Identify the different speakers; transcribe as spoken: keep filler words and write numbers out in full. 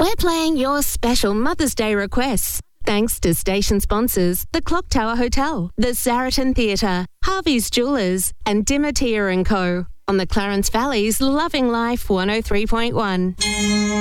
Speaker 1: We're playing your special Mother's Day requests. Thanks to station sponsors, the Clock Tower Hotel, the Saraton Theatre, Harvey's Jewellers, and Dimatia and Co. on the Clarence Valley's Loving Life one oh three point one.